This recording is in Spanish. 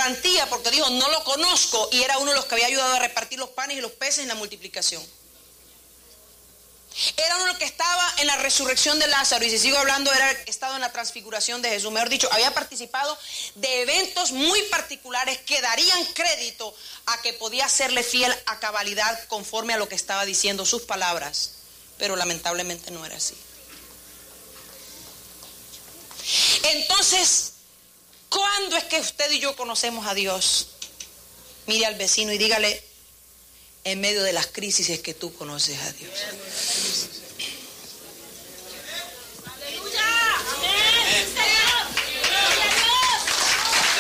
garantía, porque dijo, no lo conozco, y era uno de los que había ayudado a repartir los panes y los peces en la multiplicación. Era uno de los que estaba en la resurrección de Lázaro, y si sigo hablando, era estado en la transfiguración de Jesús. Mejor dicho, había participado de eventos muy particulares que darían crédito a que podía serle fiel a cabalidad conforme a lo que estaba diciendo sus palabras, pero lamentablemente no era así. Entonces, ¿cuándo es que usted y yo conocemos a Dios? Mire al vecino y dígale, en medio de las crisis es que tú conoces a Dios.